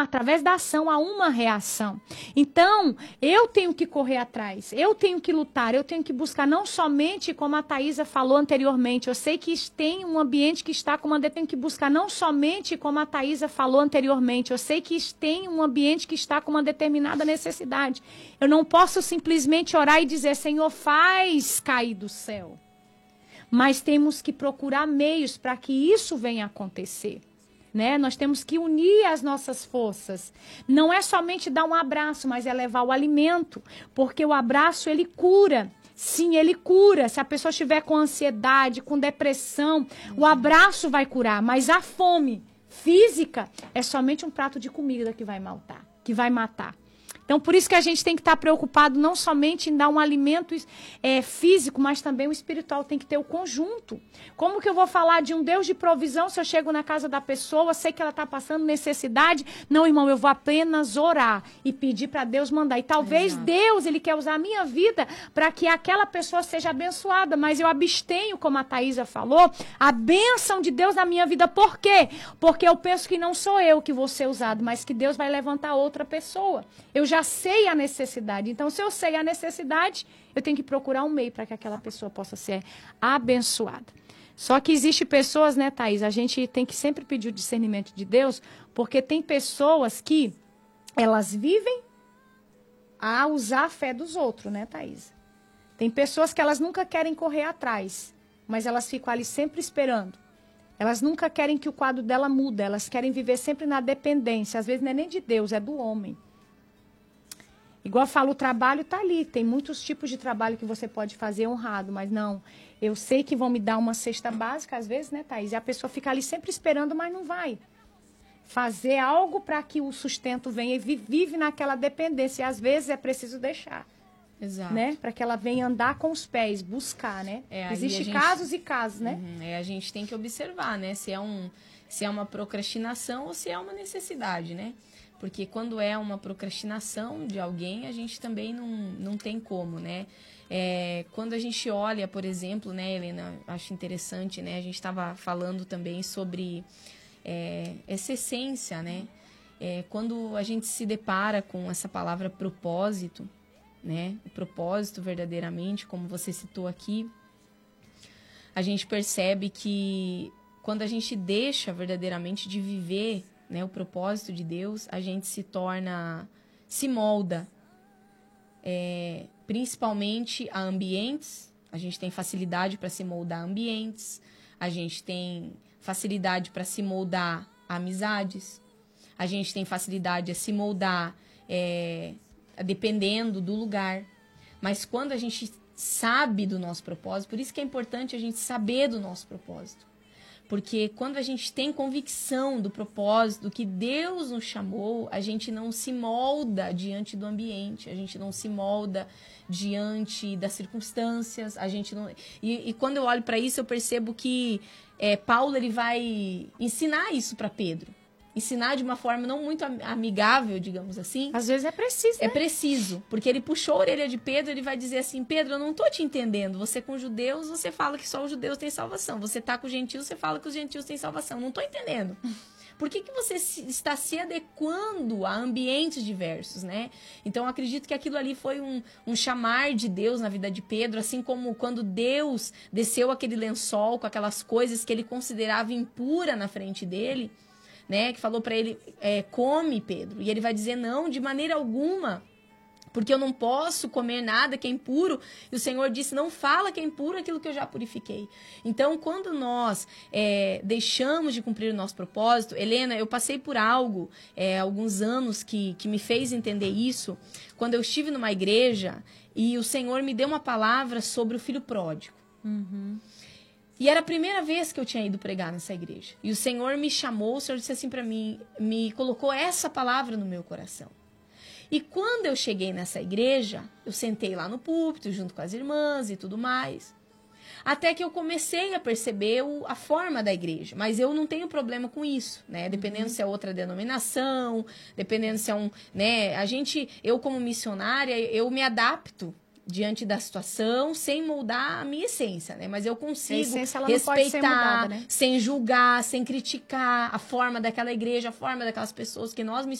através da ação, há uma reação. Então, eu tenho que correr atrás, eu tenho que lutar, eu tenho que buscar, não somente, como a Thaisa falou anteriormente, eu sei que tem um ambiente que está com eu tenho que buscar não somente, como a Thaisa falou anteriormente, eu sei que tem um ambiente que está com uma determinada necessidade. Eu não posso simplesmente orar e dizer, Senhor, faz cair do céu. Mas temos que procurar meios para que isso venha a acontecer. Né? Nós temos que unir as nossas forças. Não é somente dar um abraço, mas é levar o alimento. Porque o abraço, ele cura. Sim, ele cura. Se a pessoa estiver com ansiedade, com depressão, o abraço vai curar. Mas a fome física é somente um prato de comida que vai matar. Então, por isso que a gente tem que estar preocupado não somente em dar um alimento físico, mas também o espiritual tem que ter o conjunto. Como que eu vou falar de um Deus de provisão se eu chego na casa da pessoa, sei que ela está passando necessidade? Não, irmão, eu vou apenas orar e pedir para Deus mandar. E talvez Deus, ele quer usar a minha vida para que aquela pessoa seja abençoada, mas eu abstenho, como a Thaisa falou, a bênção de Deus na minha vida. Por quê? Porque eu penso que não sou eu que vou ser usado, mas que Deus vai levantar outra pessoa. Eu já sei a necessidade. Então, se eu sei a necessidade, eu tenho que procurar um meio para que aquela pessoa possa ser abençoada. Só que existem pessoas, né, Thaís? A gente tem que sempre pedir o discernimento de Deus, porque tem pessoas que elas vivem a usar a fé dos outros, né, Thaís? Tem pessoas que elas nunca querem correr atrás, mas elas ficam ali sempre esperando. Elas nunca querem que o quadro dela mude, elas querem viver sempre na dependência. Às vezes não é nem de Deus, é do homem. Igual eu falo, o trabalho está ali. Tem muitos tipos de trabalho que você pode fazer honrado, mas não. Eu sei que vão me dar uma cesta básica, às vezes, né, Thaís? E a pessoa fica ali sempre esperando, mas não vai fazer algo para que o sustento venha e vive naquela dependência. E às vezes é preciso deixar. Exato. Né? Para que ela venha andar com os pés, buscar, né? Existem casos e casos, né? A gente tem que observar, né? Se é uma procrastinação ou se é uma necessidade, né? Porque quando é uma procrastinação de alguém, a gente também não tem como, né? Quando a gente olha, por exemplo, né, Helena, acho interessante, né? A gente estava falando também sobre essa essência, né? Quando a gente se depara com essa palavra propósito, né? O propósito verdadeiramente, como você citou aqui, a gente percebe que quando a gente deixa verdadeiramente de viver, né, o propósito de Deus, a gente se molda, principalmente a ambientes. A gente tem facilidade para se moldar a ambientes, a gente tem facilidade para se moldar a amizades, a gente tem facilidade a se moldar dependendo do lugar. Mas quando a gente sabe do nosso propósito, por isso que é importante a gente saber do nosso propósito. Porque quando a gente tem convicção do propósito, do que Deus nos chamou, a gente não se molda diante do ambiente, a gente não se molda diante das circunstâncias, a gente não... E quando eu olho para isso, eu percebo que Paulo ele vai ensinar isso para Pedro. Ensinar de uma forma não muito amigável, digamos assim. Às vezes é preciso, né? É preciso, porque ele puxou a orelha de Pedro, ele vai dizer assim, Pedro, eu não tô te entendendo, você com judeus, você fala que só os judeus têm salvação, você tá com os gentios, você fala que os gentios têm salvação, não tô entendendo. Por que você está se adequando a ambientes diversos, né? Então, eu acredito que aquilo ali foi um chamar de Deus na vida de Pedro, assim como quando Deus desceu aquele lençol com aquelas coisas que ele considerava impura na frente dele, né, que falou para ele, come, Pedro. E ele vai dizer, não, de maneira alguma, porque eu não posso comer nada que é impuro. E o Senhor disse, não fala que é impuro aquilo que eu já purifiquei. Então, quando nós deixamos de cumprir o nosso propósito, Helena, eu passei por algo, alguns anos que me fez entender isso, quando eu estive numa igreja e o Senhor me deu uma palavra sobre o filho pródigo. Uhum. E era a primeira vez que eu tinha ido pregar nessa igreja. E o Senhor me chamou, o Senhor disse assim para mim, me colocou essa palavra no meu coração. E quando eu cheguei nessa igreja, eu sentei lá no púlpito, junto com as irmãs e tudo mais. Até que eu comecei a perceber a forma da igreja. Mas eu não tenho problema com isso, né? Dependendo se é outra denominação, dependendo se é né? Eu como missionária, eu me adapto diante da situação, sem moldar a minha essência, né? Mas eu consigo respeitar, né? Sem julgar, sem criticar a forma daquela igreja, a forma daquelas pessoas que nós